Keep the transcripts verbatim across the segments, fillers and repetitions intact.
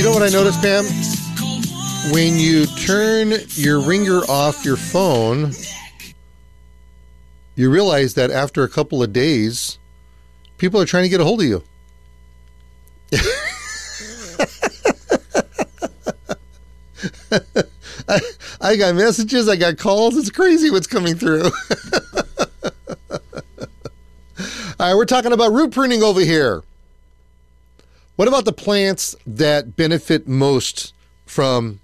You know what I noticed, Pam? When you turn your ringer off your phone, you realize that after a couple of days, people are trying to get a hold of you. I, I got messages, I got calls. It's crazy what's coming through. All right, we're talking about root pruning over here. What about the plants that benefit most from...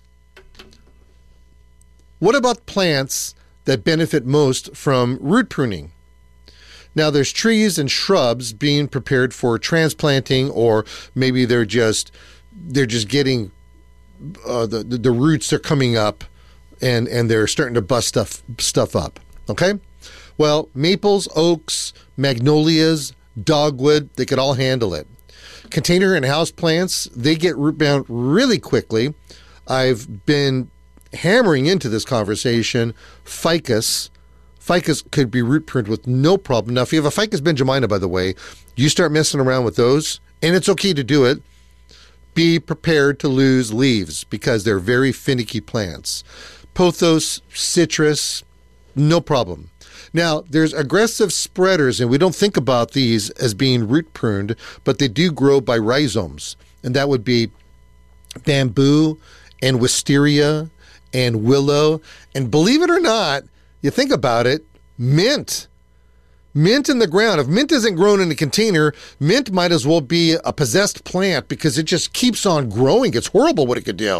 What about plants that benefit most from root pruning? Now, there's trees and shrubs being prepared for transplanting, or maybe they're just they're just getting uh, the, the the roots are coming up, and and they're starting to bust stuff stuff up. Okay, well, maples, oaks, magnolias, dogwood, they could all handle it. Container and house plants, they get root bound really quickly. I've been hammering into this conversation. Ficus. Ficus could be root pruned with no problem. Now, if you have a Ficus benjamina, by the way, you start messing around with those, and it's okay to do it, be prepared to lose leaves because they're very finicky plants. Pothos, citrus, no problem. Now, there's aggressive spreaders, and we don't think about these as being root pruned, but they do grow by rhizomes, and that would be bamboo and wisteria and willow, and believe it or not, you think about it, mint. Mint in the ground. If mint isn't grown in a container, mint might as well be a possessed plant because it just keeps on growing. It's horrible what it could do.